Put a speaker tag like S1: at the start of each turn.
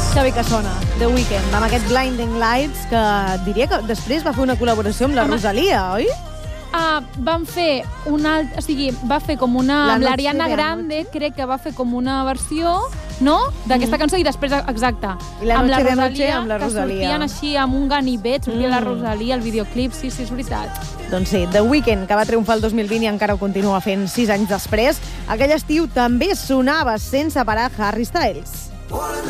S1: Que bé que sona, The Weeknd, amb aquest Blinding Lights, que diria que després va fer una col·laboració amb la Rosalia, oi?
S2: Van fer una... O sigui, va fer com una...
S1: La
S2: amb
S1: noche
S2: l'Ariana
S1: de
S2: Grande, crec que va fer com una versió, no?, d'aquesta cançó, i després, exacte,
S1: I la
S2: amb la
S1: noche de
S2: Rosalia,
S1: noche amb la
S2: que
S1: Rosalia.
S2: sortien així amb un ganivet, sortia la Rosalia, el videoclip, sí, és veritat.
S1: Doncs sí, The Weeknd, que va triomfar el 2020 i encara ho continua fent 6 anys després. Aquell estiu també sonava sense parar Harry Styles.